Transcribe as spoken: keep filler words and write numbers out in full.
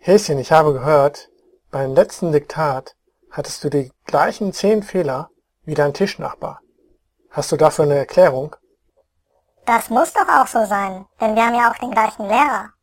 Häschen, ich habe gehört, beim letzten Diktat hattest du die gleichen zehn Fehler wie dein Tischnachbar. Hast du dafür eine Erklärung? Das muss doch auch so sein, denn wir haben ja auch den gleichen Lehrer.